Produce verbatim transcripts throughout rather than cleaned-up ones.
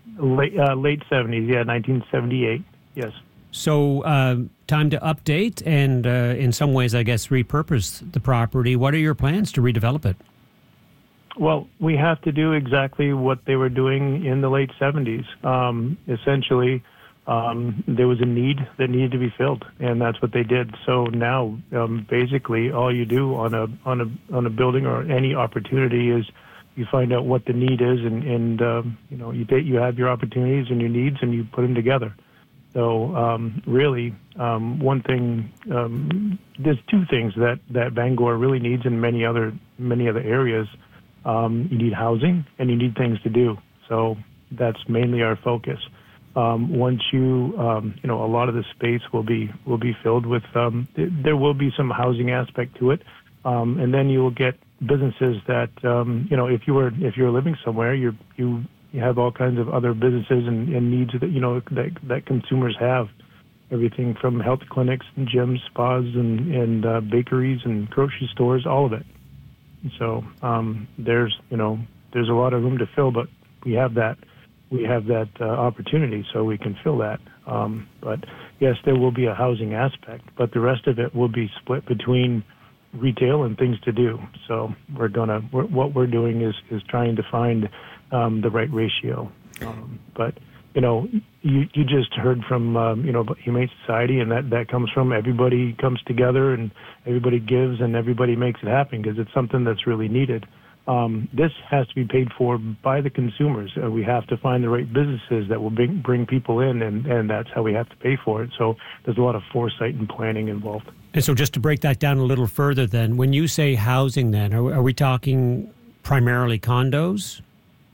Late uh, late seventies, yeah, nineteen seventy-eight. Yes. So uh, time to update and, uh, in some ways, I guess, repurpose the property. What are your plans to redevelop it? Well, we have to do exactly what they were doing in the late seventies. Um, essentially, um, there was a need that needed to be filled, and that's what they did. So now, um, basically, all you do on a on a on a building or any opportunity is you find out what the need is, and and um, you know you take, you have your opportunities and your needs, and you put them together. So um, really, um, one thing um, there's two things that, that Bangor really needs in many other many other areas. Um, you need housing and you need things to do. So that's mainly our focus. Um, once you, um, you know, a lot of the space will be will be filled with. Um, th- there will be some housing aspect to it, um, and then you will get businesses that, um, you know, if you were if you're living somewhere, you you you have all kinds of other businesses and, and needs that you know that that consumers have. Everything from health clinics and gyms, spas, and and uh, bakeries and grocery stores, all of it. So um, there's, you know, there's a lot of room to fill, but we have that, we have that uh, opportunity, so we can fill that. Um, but yes, there will be a housing aspect, but the rest of it will be split between retail and things to do. So we're gonna, we're, what we're doing is is trying to find um, the right ratio. Um, but you know, you you just heard from um, you know Humane Society, and that that comes from everybody comes together and everybody gives and everybody makes it happen because it's something that's really needed. Um, this has to be paid for by the consumers. Uh, we have to find the right businesses that will bring bring people in, and, and that's how we have to pay for it. So there's a lot of foresight and planning involved. And so just to break that down a little further then, when you say housing then, are, are we talking primarily condos?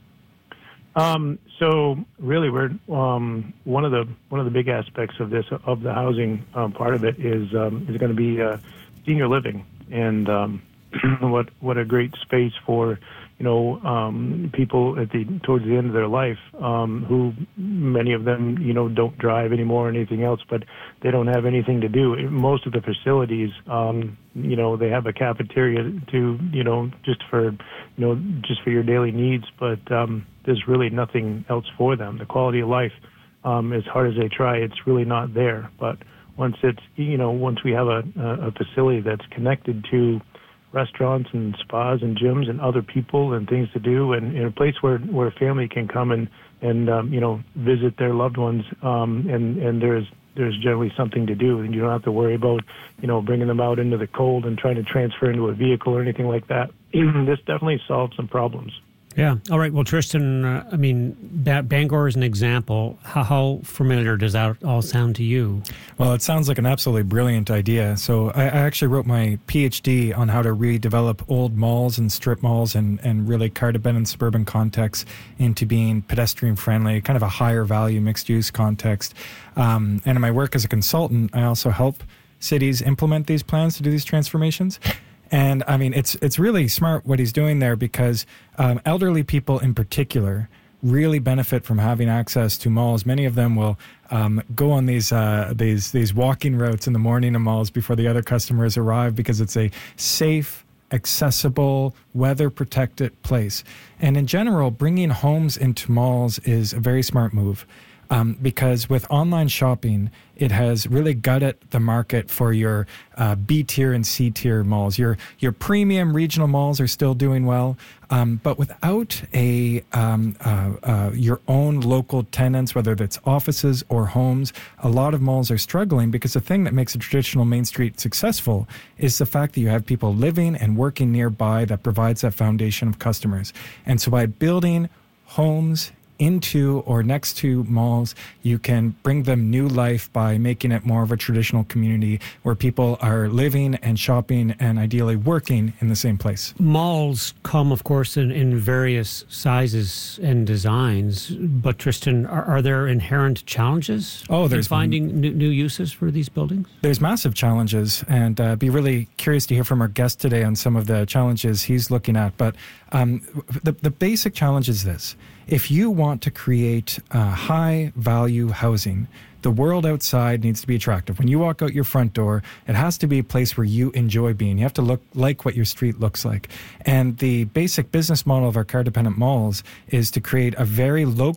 Um, so really, we're um, one of the one of the big aspects of this of the housing um, part of it is um, is going to be uh, senior living, and um, what what a great space for you know um, people at the towards the end of their life um, who many of them you know don't drive anymore or anything else, but they don't have anything to do. Most of the facilities, um, you know, they have a cafeteria to you know just for you know just for your daily needs, but um, there's really nothing else for them. The quality of life, um, as hard as they try, it's really not there. But once it's, you know, once we have a, a facility that's connected to restaurants and spas and gyms and other people and things to do, and in a place where, where a family can come and, and um, you know, visit their loved ones, um, and, and there's there's generally something to do, and you don't have to worry about, you know, bringing them out into the cold and trying to transfer into a vehicle or anything like that. This definitely solves some problems. Yeah. All right. Well, Tristan, uh, I mean, ba- Bangor is an example. How, how familiar does that all sound to you? Well, it sounds like an absolutely brilliant idea. So I, I actually wrote my PhD on how to redevelop old malls and strip malls and, and really cardigan and suburban contexts into being pedestrian friendly, kind of a higher value mixed use context. Um, and in my work as a consultant, I also help cities implement these plans to do these transformations. And I mean, it's it's really smart what he's doing there because um, elderly people in particular really benefit from having access to malls. Many of them will um, go on these uh, these these walking routes in the morning in malls before the other customers arrive because it's a safe, accessible, weather-protected place. And in general, bringing homes into malls is a very smart move. Um, because with online shopping, it has really gutted the market for your uh, B-tier and C-tier malls. Your your premium regional malls are still doing well, um, but without a um, uh, uh, your own local tenants, whether that's offices or homes, a lot of malls are struggling because the thing that makes a traditional Main Street successful is the fact that you have people living and working nearby that provides that foundation of customers. And so by building homes into or next to malls, you can bring them new life by making it more of a traditional community where people are living and shopping and ideally working in the same place. Malls come, of course, in, in various sizes and designs, but Tristan, are, are there inherent challenges oh, there's in finding new, new uses for these buildings? There's massive challenges, and uh, be really curious to hear from our guest today on some of the challenges he's looking at. But um, the, the basic challenge is this. If you want to create uh, high-value housing, the world outside needs to be attractive. When you walk out your front door, it has to be a place where you enjoy being. You have to look like what your street looks like. And the basic business model of our car-dependent malls is to create a very low